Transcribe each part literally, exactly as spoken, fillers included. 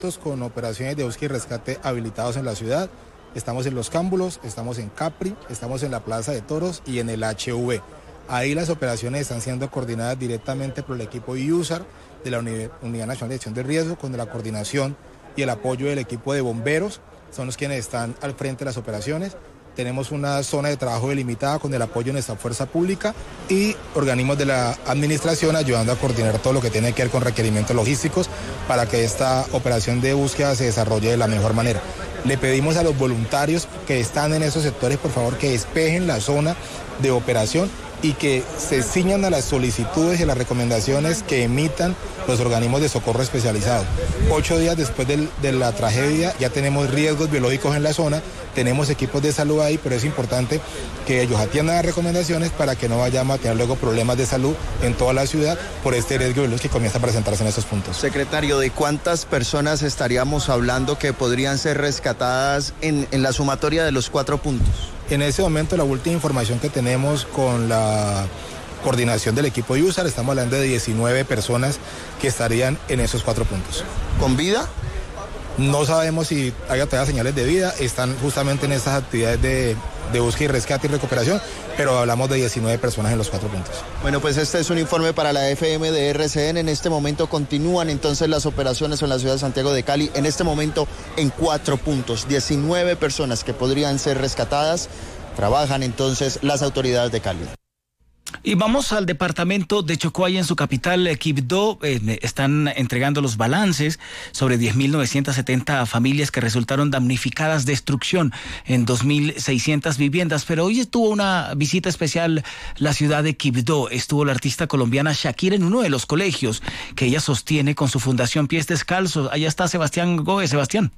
con operaciones de búsqueda y rescate habilitados en la ciudad. Estamos en Los Cámbulos, estamos en Capri, estamos en la Plaza de Toros y en el H V. Ahí las operaciones están siendo coordinadas directamente por el equipo I U S A R de la Unidad Nacional de Gestión de Riesgo, con la coordinación y el apoyo del equipo de bomberos. Son los quienes están al frente de las operaciones. Tenemos una zona de trabajo delimitada con el apoyo de nuestra fuerza pública y organismos de la administración ayudando a coordinar todo lo que tiene que ver con requerimientos logísticos para que esta operación de búsqueda se desarrolle de la mejor manera. Le pedimos a los voluntarios que están en esos sectores, por favor, que despejen la zona de operación y que se ciñan a las solicitudes y a las recomendaciones que emitan los organismos de socorro especializados. Ocho días después del, de la tragedia ya tenemos riesgos biológicos en la zona, tenemos equipos de salud ahí, pero es importante que ellos atiendan las recomendaciones para que no vayamos a tener luego problemas de salud en toda la ciudad por este riesgo biológico que comienza a presentarse en estos puntos. Secretario, ¿de cuántas personas estaríamos hablando que podrían ser rescatadas en, en la sumatoria de los cuatro puntos? En ese momento, la última información que tenemos con la coordinación del equipo I U S A R, estamos hablando de diecinueve personas que estarían en esos cuatro puntos. ¿Con vida? No sabemos si haya todavía señales de vida, están justamente en esas actividades de, de búsqueda y rescate y recuperación, pero hablamos de diecinueve personas en los cuatro puntos. Bueno, pues este es un informe para la F M de R C N. En este momento continúan entonces las operaciones en la ciudad de Santiago de Cali, en este momento en cuatro puntos, diecinueve personas que podrían ser rescatadas. Trabajan entonces las autoridades de Cali. Y vamos al departamento de Chocó, en su capital, Quibdó. Eh, están entregando los balances sobre diez mil novecientas setenta familias que resultaron damnificadas, destrucción en dos mil seiscientas viviendas. Pero hoy estuvo una visita especial la ciudad de Quibdó. Estuvo la artista colombiana Shakira en uno de los colegios que ella sostiene con su fundación Pies Descalzos. Allá está Sebastián Gómez. Sebastián.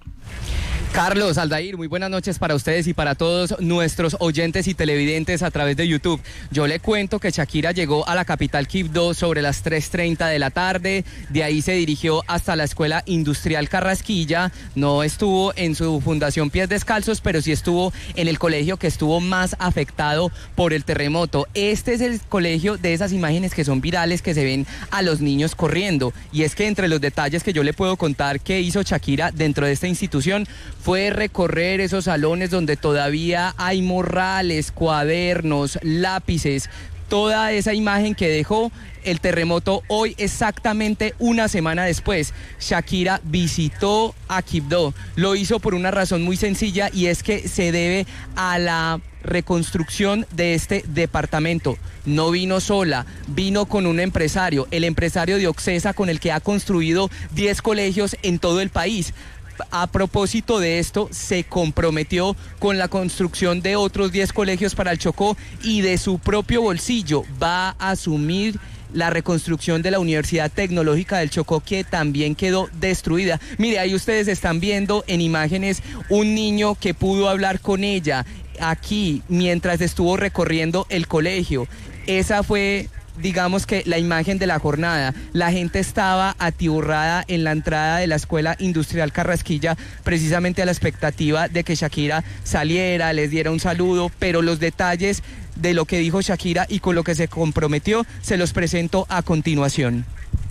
Carlos, Aldair, muy buenas noches para ustedes y para todos nuestros oyentes y televidentes a través de YouTube. Yo le cuento que Shakira llegó a la capital Quibdó sobre las tres treinta de la tarde, de ahí se dirigió hasta la Escuela Industrial Carrasquilla, no estuvo en su fundación Pies Descalzos, pero sí estuvo en el colegio que estuvo más afectado por el terremoto. Este es el colegio de esas imágenes que son virales, que se ven a los niños corriendo, y es que entre los detalles que yo le puedo contar que hizo Shakira dentro de esta institución fue recorrer esos salones donde todavía hay morrales, cuadernos, lápices, toda esa imagen que dejó el terremoto hoy exactamente una semana después. Shakira visitó a Quibdó, lo hizo por una razón muy sencilla y es que se debe a la reconstrucción de este departamento. No vino sola, vino con un empresario, el empresario de Oxesa, con el que ha construido diez colegios en todo el país. A propósito de esto, se comprometió con la construcción de otros diez colegios para el Chocó y de su propio bolsillo va a asumir la reconstrucción de la Universidad Tecnológica del Chocó, que también quedó destruida. Mire, ahí ustedes están viendo en imágenes un niño que pudo hablar con ella aquí mientras estuvo recorriendo el colegio. Esa fue, digamos que, la imagen de la jornada. La gente estaba atiborrada en la entrada de la Escuela Industrial Carrasquilla, precisamente a la expectativa de que Shakira saliera, les diera un saludo, pero los detalles de lo que dijo Shakira y con lo que se comprometió se los presento a continuación.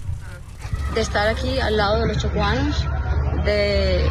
De estar aquí al lado de los chocuanos, de,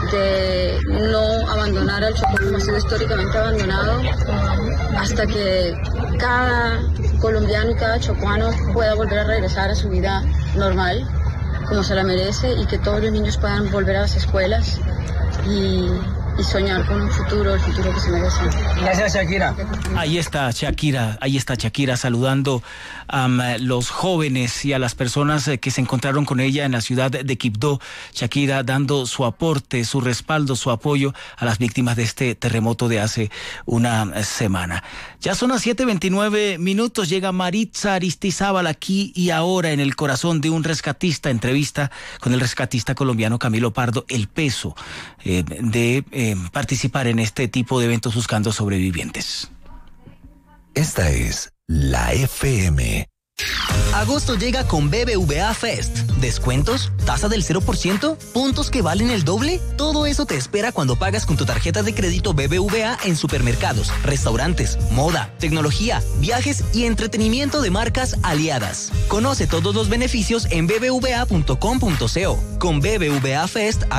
de no abandonar al Chocó como ha sido históricamente abandonado, hasta que cada colombiano y cada chocuano pueda volver a regresar a su vida normal, como se la merece, y que todos los niños puedan volver a las escuelas y, y soñar con un futuro, el futuro que se merecen. Gracias, Shakira. Ahí está Shakira, ahí está Shakira saludando a um, los jóvenes y a las personas eh, que se encontraron con ella en la ciudad de Quibdó. Shakira dando su aporte, su respaldo, su apoyo a las víctimas de este terremoto de hace una semana. Ya son las siete veintinueve minutos, llega Maritza Aristizábal aquí y ahora en el corazón de un rescatista, entrevista con el rescatista colombiano Camilo Pardo, el peso eh, de eh, participar en este tipo de eventos buscando sobrevivientes. Esta es la F M Agosto llega con B B V A Fest. ¿Descuentos? ¿Tasa del cero por ciento? ¿Puntos que valen el doble? Todo eso te espera cuando pagas con tu tarjeta de crédito B B V A en supermercados, restaurantes, moda, tecnología, viajes y entretenimiento de marcas aliadas. Conoce todos los beneficios en b b v a punto com punto co. Con B B V A Fest